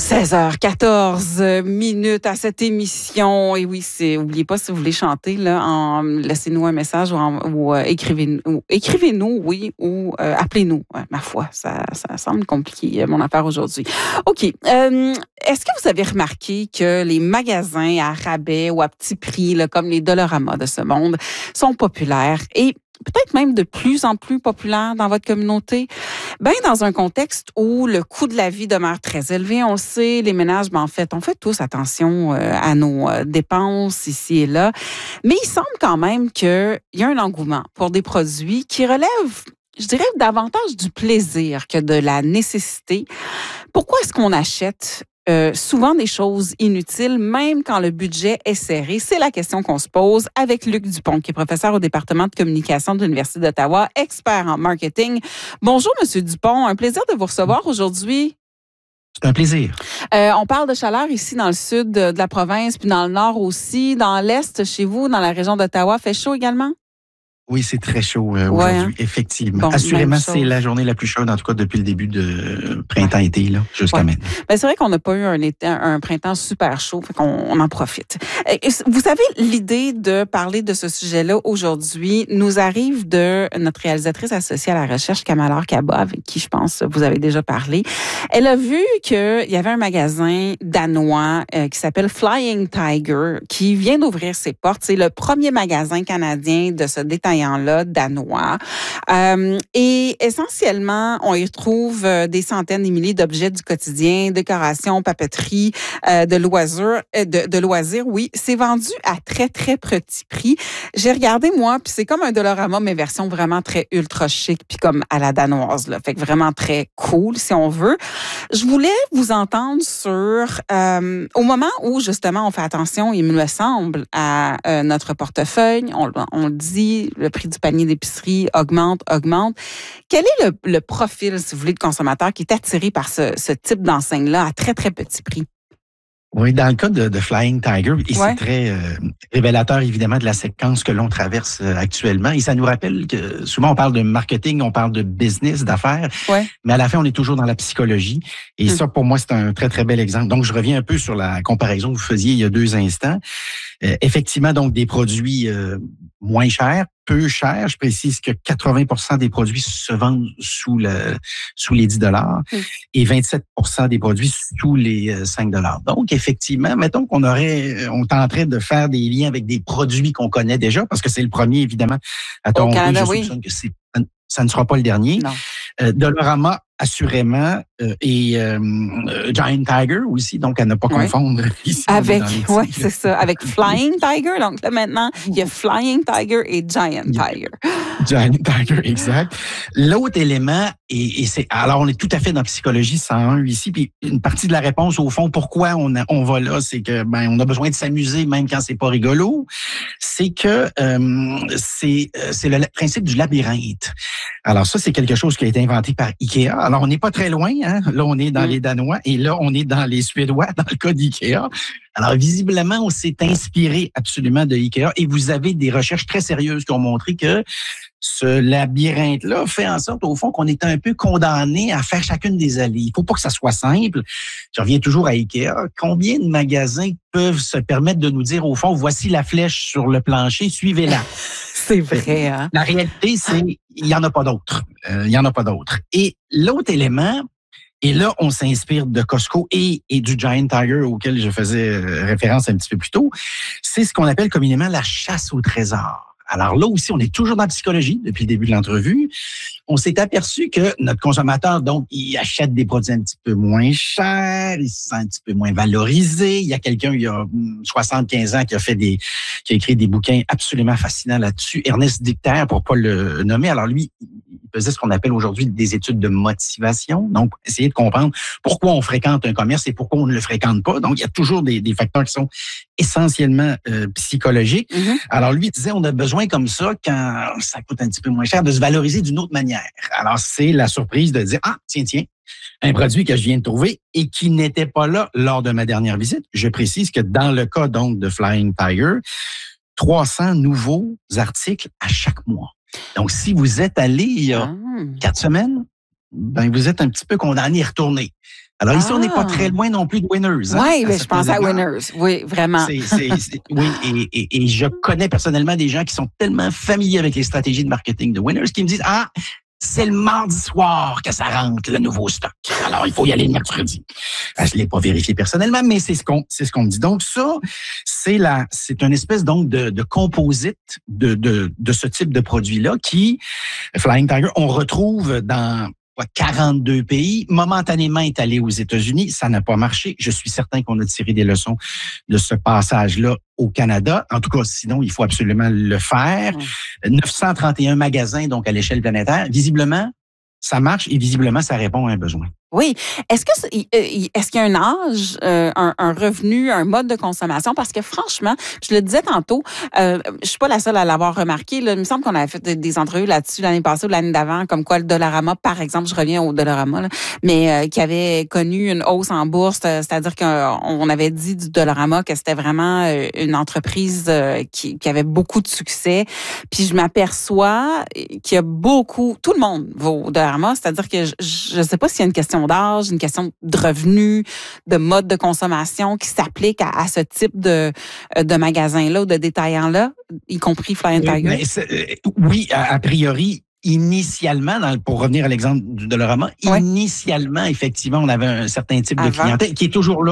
16h14 à cette émission. Et oui, oubliez pas, si vous voulez chanter, là, laissez-nous un message ou écrivez-nous, oui, ou appelez-nous. Ma foi, ça semble compliqué, mon affaire aujourd'hui. OK. Est-ce que vous avez remarqué que les magasins à rabais ou à petit prix, là, comme les Dollarama de ce monde, sont populaires et peut-être même de plus en plus populaires dans votre communauté? Bien, dans un contexte où le coût de la vie demeure très élevé, on le sait, les ménages, on fait tous attention à nos dépenses ici et là. Mais il semble quand même qu'il y a un engouement pour des produits qui relèvent, je dirais, davantage du plaisir que de la nécessité. Pourquoi est-ce qu'on achète souvent des choses inutiles, même quand le budget est serré? C'est la question qu'on se pose avec Luc Dupont, qui est professeur au département de communication de l'Université d'Ottawa, expert en marketing. Bonjour, Monsieur Dupont. Un plaisir de vous recevoir aujourd'hui. C'est un plaisir. On parle de chaleur ici dans le sud de la province, puis dans le nord aussi. Dans l'est, chez vous, dans la région d'Ottawa, fait chaud également? Oui, c'est très chaud aujourd'hui, effectivement. Bon, assurément, c'est la journée la plus chaude, en tout cas depuis le début de printemps-été, là, jusqu'à maintenant. Ben, c'est vrai qu'on n'a pas eu un printemps super chaud, fait qu'on en profite. Vous savez, l'idée de parler de ce sujet-là aujourd'hui nous arrive de notre réalisatrice associée à la recherche, Kamala Kaba, avec qui je pense vous avez déjà parlé. Elle a vu qu'il y avait un magasin danois qui s'appelle Flying Tiger, qui vient d'ouvrir ses portes. C'est le premier magasin canadien de ce détaillant là danois. Et essentiellement, on y retrouve des centaines et milliers d'objets du quotidien, décorations, papeterie, de loisirs. Oui, c'est vendu à très, très petit prix. J'ai regardé, moi, puis c'est comme un Dollarama, mais version vraiment très ultra chic, puis comme à la danoise, là. Fait que vraiment très cool, si on veut. Je voulais vous entendre sur, au moment où, justement, on fait attention, il me semble, à notre portefeuille, on le dit, le prix du panier d'épicerie augmente. Quel est le profil, si vous voulez, de consommateur qui est attiré par ce type d'enseigne-là à très, très petit prix? Oui, dans le cas de Flying Tiger, et c'est très révélateur, évidemment, de la séquence que l'on traverse actuellement. Et ça nous rappelle que souvent, on parle de marketing, on parle de business, d'affaires, mais à la fin, on est toujours dans la psychologie. Et ça, pour moi, c'est un très, très bel exemple. Donc, je reviens un peu sur la comparaison que vous faisiez il y a 2 instants. Effectivement, donc, des produits moins chers, peu chers. Je précise que 80% des produits se vendent sous les 10 $ et 27% des produits sous les 5 $. Donc, effectivement, mettons qu'on tenterait de faire des liens avec des produits qu'on connaît déjà, parce que c'est le premier, évidemment, à Toronto. Canada, je soupçonne que ça ne sera pas le dernier. Dollarama, assurément, et Giant Tiger aussi, donc à ne pas confondre ici. C'est ça, avec Flying Tiger. Donc là, maintenant, il y a Flying Tiger et Giant Tiger. Giant Tiger, exact. L'autre élément, alors on est tout à fait dans Psychologie 101 ici, puis une partie de la réponse, au fond, pourquoi on va là, c'est que on a besoin de s'amuser même quand c'est pas rigolo. C'est que c'est le principe du labyrinthe. Alors ça, c'est quelque chose qui a été inventé par Ikea. Alors, on n'est pas très loin, hein. Là, on est dans les Danois et là, on est dans les Suédois, dans le cas d'Ikea. Alors, visiblement, on s'est inspiré absolument de Ikea et vous avez des recherches très sérieuses qui ont montré que ce labyrinthe-là fait en sorte, au fond, qu'on est un peu condamné à faire chacune des allées. Il faut pas que ça soit simple. Je reviens toujours à Ikea. Combien de magasins peuvent se permettre de nous dire, au fond, voici la flèche sur le plancher, suivez-la? C'est vrai, hein? La réalité, c'est il n'y en a pas d'autres. Et l'autre élément, et là, on s'inspire de Costco et du Giant Tiger auquel je faisais référence un petit peu plus tôt, c'est ce qu'on appelle communément la chasse au trésor. Alors là aussi, on est toujours dans la psychologie depuis le début de l'entrevue. On s'est aperçu que notre consommateur, donc, il achète des produits un petit peu moins chers, il se sent un petit peu moins valorisé. Il y a quelqu'un, il y a 75 ans, qui a écrit des bouquins absolument fascinants là-dessus. Ernest Dichter, pour pas le nommer. Alors lui, il faisait ce qu'on appelle aujourd'hui des études de motivation. Donc, essayer de comprendre pourquoi on fréquente un commerce et pourquoi on ne le fréquente pas. Donc, il y a toujours des facteurs qui sont essentiellement psychologiques. Alors lui, il disait, on a besoin comme ça, quand ça coûte un petit peu moins cher, de se valoriser d'une autre manière. Alors, c'est la surprise de dire, tiens, un produit que je viens de trouver et qui n'était pas là lors de ma dernière visite. Je précise que dans le cas, donc, de Flying Tiger, 300 nouveaux articles à chaque mois. Donc, si vous êtes allé il y a 4 semaines, vous êtes un petit peu condamné à y retourner. Alors ici, on n'est pas très loin non plus de Winners. Oui, mais je pense à Winners. Oui, vraiment. Oui, et je connais personnellement des gens qui sont tellement familiers avec les stratégies de marketing de Winners qui me disent, c'est le mardi soir que ça rentre, le nouveau stock. Alors, il faut y aller le mercredi. Je l'ai pas vérifié personnellement, mais c'est ce qu'on me dit. Donc, ça, c'est une espèce donc de composite de ce type de produit-là qui, Flying Tiger, on retrouve dans 42 pays. Momentanément est allé aux États-Unis. Ça n'a pas marché. Je suis certain qu'on a tiré des leçons de ce passage-là au Canada. En tout cas, sinon, il faut absolument le faire. 931 magasins, donc, à l'échelle planétaire. Visiblement, ça marche et visiblement, ça répond à un besoin. Oui. Est-ce qu'il y a un âge, un revenu, un mode de consommation? Parce que franchement, je le disais tantôt, je suis pas la seule à l'avoir remarqué. Là. Il me semble qu'on avait fait des entrevues là-dessus l'année passée ou l'année d'avant, comme quoi le Dollarama, par exemple, je reviens au Dollarama, là, mais qui avait connu une hausse en bourse, c'est-à-dire qu'on avait dit du Dollarama que c'était vraiment une entreprise qui avait beaucoup de succès. Puis je m'aperçois qu'il y a tout le monde va au Dollarama, c'est-à-dire que je sais pas s'il y a une question d'âge, une question de revenus, de mode de consommation qui s'applique à ce type de magasin-là ou de détaillant-là, y compris Flying Tiger? Oui, a priori, initialement, pour revenir à l'exemple du Dollarama, initialement, effectivement, on avait un certain type de clientèle qui est toujours là.